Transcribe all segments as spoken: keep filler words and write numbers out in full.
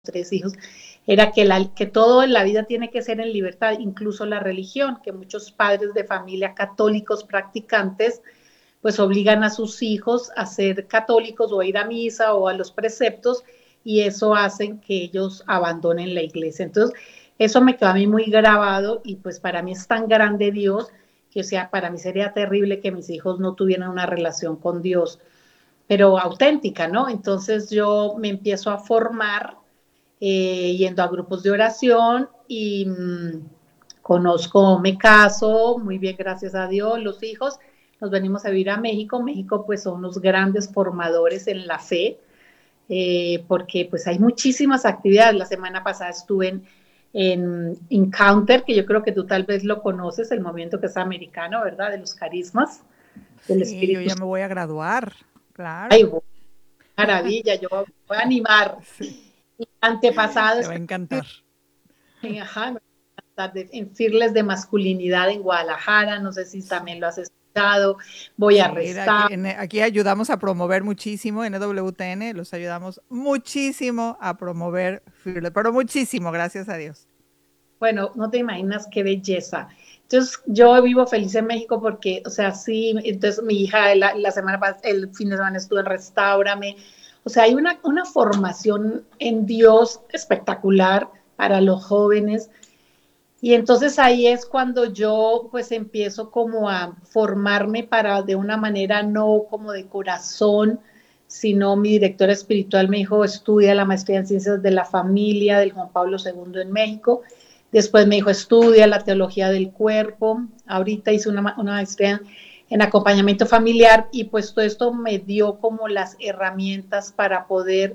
tres hijos, era que, la, que todo en la vida tiene que ser en libertad, incluso la religión, que muchos padres de familia católicos practicantes pues obligan a sus hijos a ser católicos o a ir a misa o a los preceptos, y eso hace que ellos abandonen la iglesia. Entonces, eso me quedó a mí muy grabado, y pues para mí es tan grande Dios que, o sea, para mí sería terrible que mis hijos no tuvieran una relación con Dios, pero auténtica, ¿no? Entonces yo me empiezo a formar eh, yendo a grupos de oración y mmm, conozco, me caso, muy bien, gracias a Dios, los hijos, nos venimos a vivir a México. México pues son unos grandes formadores en la fe, eh, porque pues hay muchísimas actividades. La semana pasada estuve en, en Encounter, que yo creo que tú tal vez lo conoces, el movimiento que es americano, ¿verdad? De los carismas, del Sí, yo Espíritu ya Santo. me voy a graduar, Ay, claro. bueno, maravilla, yo voy a animar. Sí, te Antepasados, va a encantar. ajá, de, en Firles de Masculinidad en Guadalajara, no sé si Sí. también lo has escuchado. Voy a Sí, aquí, restar. en, aquí ayudamos a promover muchísimo, en E W T N los ayudamos muchísimo a promover Fearless, pero muchísimo, gracias a Dios. Bueno, no te imaginas qué belleza. Entonces, yo vivo feliz en México porque, o sea, sí, entonces mi hija la, la semana pasada, el fin de semana estuvo en Restáurame. O sea, hay una, una formación en Dios espectacular para los jóvenes. Y entonces ahí es cuando yo pues empiezo como a formarme para de una manera no como de corazón, sino mi directora espiritual me dijo, estudia la maestría en ciencias de la familia del Juan Pablo segundo en México. Después me dijo, estudia la teología del cuerpo. Ahorita hice una, una maestría en, en acompañamiento familiar, y pues todo esto me dio como las herramientas para poder,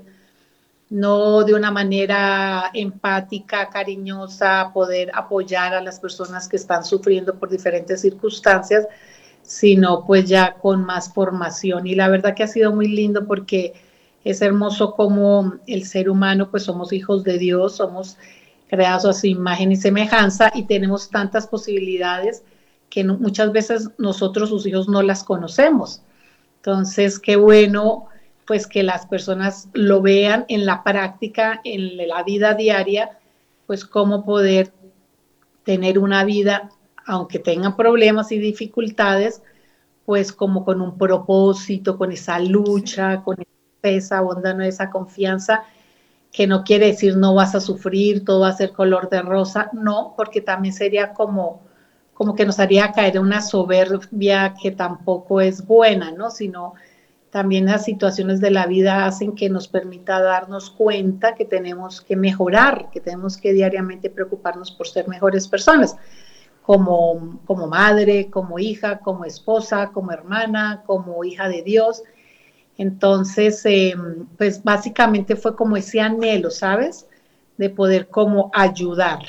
no de una manera empática, cariñosa, poder apoyar a las personas que están sufriendo por diferentes circunstancias, sino pues ya con más formación. Y la verdad que ha sido muy lindo porque es hermoso como el ser humano, pues somos hijos de Dios, somos creados a su imagen y semejanza, y tenemos tantas posibilidades que no, muchas veces nosotros, sus hijos, no las conocemos. Entonces, qué bueno pues que las personas lo vean en la práctica, en la vida diaria, pues cómo poder tener una vida, aunque tengan problemas y dificultades, pues como con un propósito, con esa Sí. lucha, con esa bondad, esa confianza, que no quiere decir no vas a sufrir, todo va a ser color de rosa, no, porque también sería como, como que nos haría caer en una soberbia que tampoco es buena, ¿no? Sino también las situaciones de la vida hacen que nos permita darnos cuenta que tenemos que mejorar, que tenemos que diariamente preocuparnos por ser mejores personas, como, como madre, como hija, como esposa, como hermana, como hija de Dios. Entonces, eh, pues básicamente fue como ese anhelo, ¿sabes? De poder como ayudar.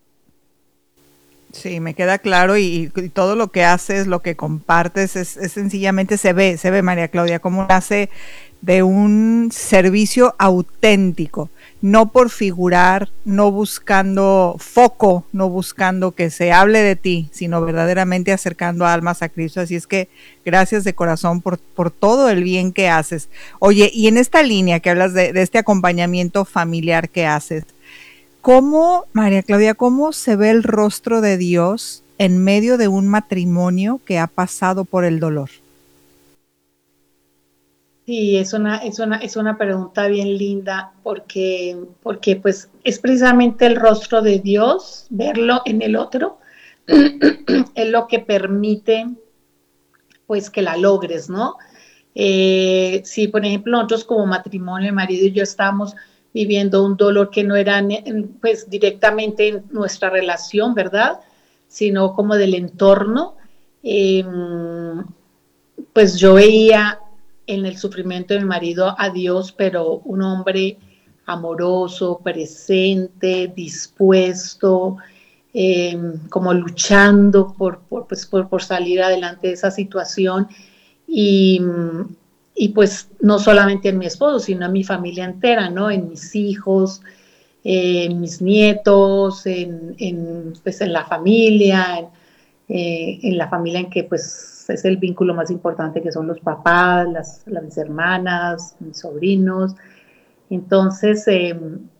Sí, me queda claro y, y todo lo que haces, lo que compartes, es, es sencillamente se ve, se ve María Claudia, cómo nace de un servicio auténtico, no por figurar, no buscando foco, no buscando que se hable de ti, sino verdaderamente acercando almas a Cristo. Así es que gracias de corazón por, por todo el bien que haces. Oye, y en esta línea que hablas de, de este acompañamiento familiar que haces, ¿cómo, María Claudia, cómo se ve el rostro de Dios en medio de un matrimonio que ha pasado por el dolor? Sí, es una, es una, es una pregunta bien linda, porque, porque pues es precisamente el rostro de Dios, verlo en el otro, es lo que permite pues que la logres, ¿no? Eh, si por ejemplo nosotros como matrimonio, mi marido y yo estábamos viviendo un dolor que no era pues directamente en nuestra relación, ¿verdad? Sino como del entorno, eh, pues yo veía en el sufrimiento de mi marido a Dios, pero un hombre amoroso, presente, dispuesto, eh, como luchando por, por, pues, por, por salir adelante de esa situación. Y, y pues no solamente en mi esposo, sino en mi familia entera, ¿no? En mis hijos, eh, en mis nietos, en, en, pues en la familia, en, eh, en la familia en que pues es el vínculo más importante, que son los papás, las, las mis hermanas, mis sobrinos. Entonces, eh,